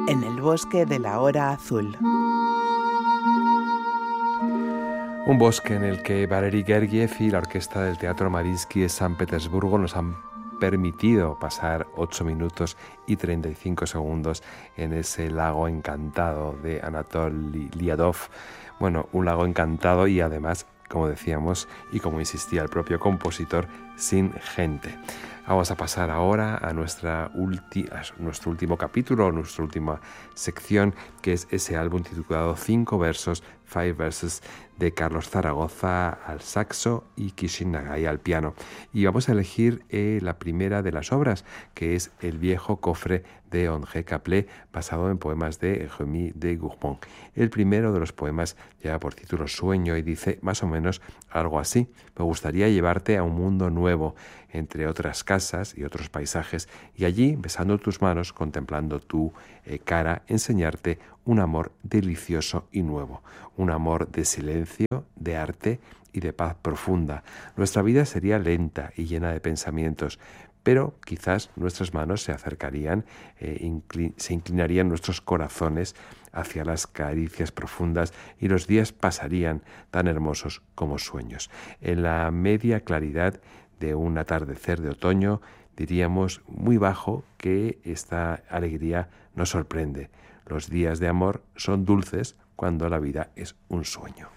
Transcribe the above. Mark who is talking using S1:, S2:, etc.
S1: En el bosque de la hora azul.
S2: Un bosque en el que Valery Gergiev y la orquesta del Teatro Mariinsky de San Petersburgo nos han permitido pasar 8 minutos y 35 segundos en ese lago encantado de Anatoly Liadov. Bueno, un lago encantado y además, como decíamos y como insistía el propio compositor, sin gente. Vamos a pasar ahora a nuestro último capítulo, nuestra última sección, que es ese álbum titulado 5 versos, 5 Verses, de Carlos Zaragoza al saxo y Kishin Nagai al piano. Y vamos a elegir la primera de las obras, que es El viejo cofre de André Caplet, basado en poemas de Rémy de Gourmont. El primero de los poemas lleva por título Sueño y dice más o menos algo así: me gustaría llevarte a un mundo nuevo, entre otras casas y otros paisajes, y allí, besando tus manos, contemplando tu cara, enseñarte un amor delicioso y nuevo, un amor de silencio, de arte y de paz profunda. Nuestra vida sería lenta y llena de pensamientos, pero quizás nuestras manos se acercarían, se inclinarían nuestros corazones hacia las caricias profundas y los días pasarían tan hermosos como sueños. En la media claridad de un atardecer de otoño, diríamos muy bajo que esta alegría nos sorprende. Los días de amor son dulces cuando la vida es un sueño.